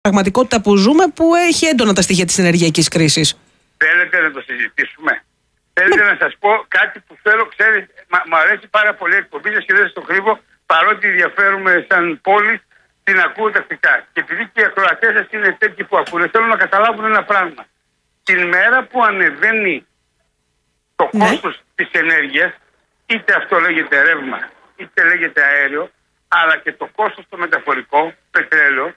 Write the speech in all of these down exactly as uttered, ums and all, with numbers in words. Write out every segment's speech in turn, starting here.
πραγματικότητα που ζούμε, που έχει έντονα τα στοιχεία της ενεργειακής κρίσης. Θέλετε να το συζητήσουμε? Θέλετε να σας πω κάτι που θέλω, ξέρετε, μου αρέσει πάρα πολύ η εκπομπή σας και δεν σας το κρύβω, παρότι διαφέρουμε σαν πόλη, την ακούω τακτικά. Και επειδή και οι ακροατές σας είναι τέτοιοι που ακούνε, θέλω να καταλάβουν ένα πράγμα. Την μέρα που ανεβαίνει το ναι. κόστος της ενέργειας, είτε αυτό λέγεται ρεύμα, είτε λέγεται αέριο, αλλά και το κόστος το μεταφορικό, πετρέλαιο,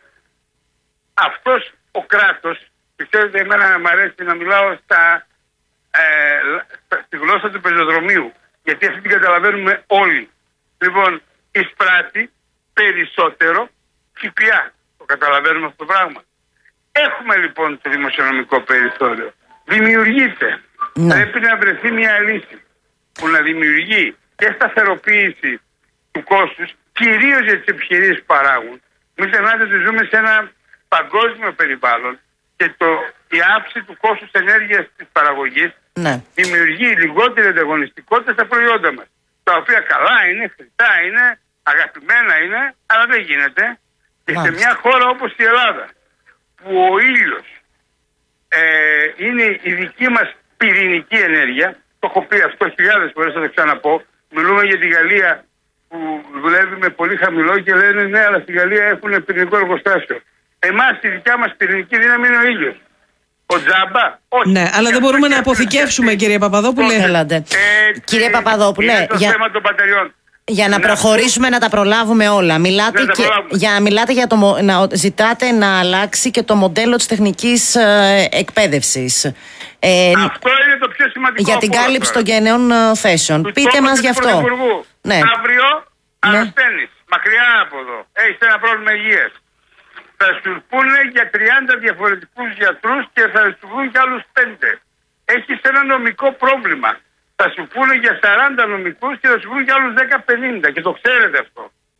αυτός ο κράτος, και ξέρετε εμένα μου αρέσει να μιλάω στα, ε, στη γλώσσα του πεζοδρομίου, γιατί αυτή την καταλαβαίνουμε όλοι. Λοιπόν, εισπράττει περισσότερο ΦΠΑ. Το καταλαβαίνουμε αυτό το πράγμα. Έχουμε λοιπόν το δημοσιονομικό περιθώριο. Δημιουργείται. Ναι. Πρέπει να βρεθεί μια λύση που να δημιουργεί και σταθεροποίηση του κόστους, κυρίως για τις επιχειρήσεις που παράγουν. Μην ξεχνάτε ότι ζούμε σε ένα παγκόσμιο περιβάλλον και το, η αύξηση του κόστους ενέργειας της παραγωγής ναι. δημιουργεί λιγότερη ανταγωνιστικότητα στα προϊόντα μας. Τα οποία καλά είναι, χρυσά είναι, αγαπημένα είναι, αλλά δεν γίνεται. Και σε μια χώρα όπως η Ελλάδα, που ο ήλιος ε, είναι η δική μας πυρηνική ενέργεια, το έχω πει αυτό χιλιάδες φορές, θα το ξαναπώ. Μιλούμε για τη Γαλλία που δουλεύει με πολύ χαμηλό και λένε ναι, αλλά στη Γαλλία έχουν πυρηνικό εργοστάσιο. Εμάς η δικιά μας πυρηνική δύναμη είναι ο ήλιος. Ο τζάμπα, όχι. Ναι, αλλά δεν μπορούμε να αποθηκεύσουμε, κύριε Παπαδόπουλε. Ε, κύριε Παπαδόπουλε, είναι το για... θέμα των πατεριών. Για να, να προχωρήσουμε να τα προλάβουμε όλα. Μιλάτε και, για να μιλάτε για το, να ζητάτε να αλλάξει και το μοντέλο της τεχνικής ε, εκπαίδευσης. Ε, αυτό είναι το πιο σημαντικό. Για την κάλυψη των γενναίων θέσεων. Του Πείτε μας γι' αυτό. Ναι. Αύριο αρρωσταίνεις, ναι. μακριά από εδώ. Έχεις ένα πρόβλημα υγείας. Θα σου πούνε για τριάντα διαφορετικούς γιατρούς και θα σου βγουν κι άλλους πέντε. Έχεις ένα νομικό πρόβλημα. Θα σου πούνε για σαράντα νομικούς και θα σου βγουν κι άλλους δέκα πενήντα. Και το ξέρετε αυτό.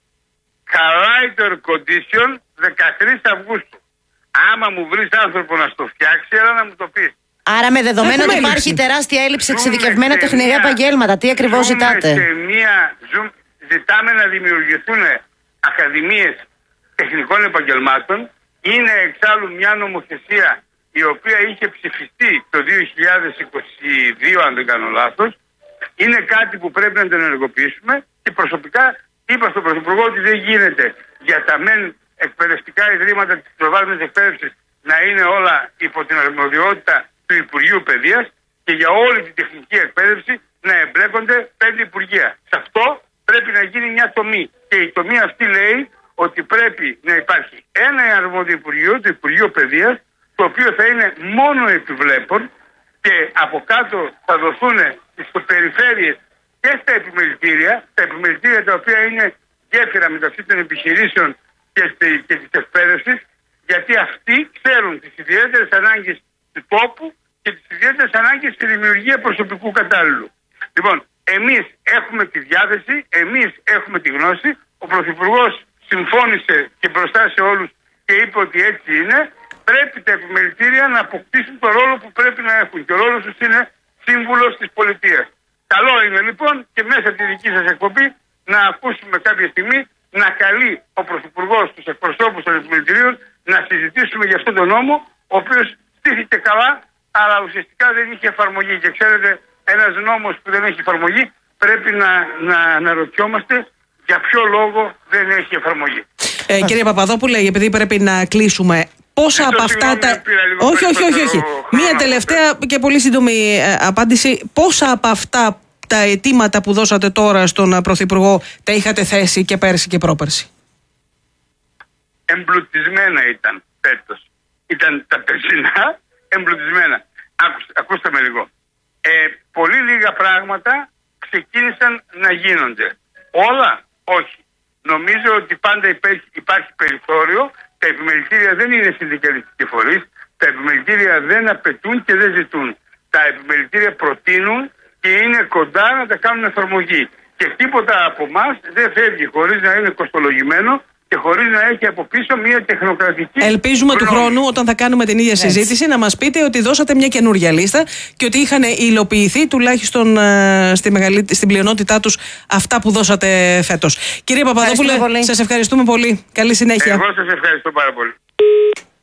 Χαλάει το air condition δεκατρείς Αυγούστου. Άμα μου βρεις άνθρωπο να στο φτιάξει, έλα να μου το πεις. Άρα με δεδομένο ότι υπάρχει τεράστια έλλειψη εξειδικευμένα τεχνικά επαγγέλματα, τι ακριβώς ζητάτε? Σε μια, ζούμε, ζητάμε να δημιουργηθούν ακαδημίες τεχνικών επαγγελμάτων. Είναι εξάλλου μια νομοθεσία η οποία είχε ψηφιστεί το δύο χιλιάδες είκοσι δύο, αν δεν κάνω λάθος. Είναι κάτι που πρέπει να το ενεργοποιήσουμε και προσωπικά είπα στον Πρωθυπουργό ότι δεν γίνεται για τα μεν εκπαιδευτικά ιδρύματα της προβάθμιας εκπαίδευσης να είναι όλα υπό την αρμοδιότητα του Υπουργείου Παιδείας και για όλη την τεχνική εκπαίδευση να εμπλέκονται πέντε υπουργεία. Σε αυτό πρέπει να γίνει μια τομή και η τομή αυτή λέει ότι πρέπει να υπάρχει ένα αρμόδιο Υπουργείο, το Υπουργείο Παιδείας, το οποίο θα είναι μόνο επιβλέπων και από κάτω θα δοθούν στις περιφέρειες και στα επιμελητήρια, τα επιμελητήρια τα οποία είναι γέφυρα μεταξύ των επιχειρήσεων και, και της εκπαίδευσης, γιατί αυτοί ξέρουν τις ιδιαίτερες ανάγκες του τόπου και τις ιδιαίτερες ανάγκες στη δημιουργία προσωπικού κατάλληλου. Λοιπόν, εμείς έχουμε τη διάθεση, εμείς έχουμε τη γνώση, ο Πρωθυπουργός συμφώνησε και μπροστά σε όλους και είπε ότι έτσι είναι. Πρέπει τα επιμελητήρια να αποκτήσουν το ρόλο που πρέπει να έχουν και ο ρόλος τους είναι σύμβουλος της πολιτείας. Καλό είναι λοιπόν και μέσα από τη δική σας εκπομπή να ακούσουμε κάποια στιγμή να καλεί ο Πρωθυπουργός τους εκπροσώπους των επιμελητηρίων να συζητήσουμε για αυτόν τον νόμο, ο οποίος στήθηκε καλά, αλλά ουσιαστικά δεν είχε εφαρμογή. Και ξέρετε, ένας νόμος που δεν έχει εφαρμογή πρέπει να, να αναρωτιόμαστε για ποιο λόγο δεν έχει εφαρμογή. Ε, κύριε Παπαδόπουλε, επειδή πρέπει να κλείσουμε, πόσα από αυτά τα... Όχι, όχι, όχι, όχι. Μία τελευταία και πολύ σύντομη ε, απάντηση. Πόσα από αυτά τα αιτήματα που δώσατε τώρα στον Πρωθυπουργό τα είχατε θέσει και πέρσι και πρόπερσι? Εμπλουτισμένα ήταν φέτος. Ήταν τα περσινά εμπλουτισμένα. Άκουστε, ακούστε με λίγο. Ε, πολύ λίγα πράγματα ξεκίνησαν να γίνονται. Όλα, όχι. Νομίζω ότι πάντα υπάρχει, υπάρχει περιθώριο. Τα επιμελητήρια δεν είναι συνδικαλιστικοί φορείς. Τα επιμελητήρια δεν απαιτούν και δεν ζητούν. Τα επιμελητήρια προτείνουν και είναι κοντά να τα κάνουν εφαρμογή. Και τίποτα από εμάς δεν φεύγει χωρίς να είναι κοστολογημένο και χωρίς να έχει από πίσω μια τεχνοκρατική. Ελπίζουμε γνώμη. Του χρόνου, όταν θα κάνουμε την ίδια Έτσι. συζήτηση, να μας πείτε ότι δώσατε μια καινούργια λίστα και ότι είχαν υλοποιηθεί τουλάχιστον uh, στη μεγαλή, στην πλειονότητά τους αυτά που δώσατε φέτος. Κύριε Παπαδόπουλε, σας ευχαριστούμε πολύ. Καλή συνέχεια. Εγώ σας ευχαριστώ πάρα πολύ.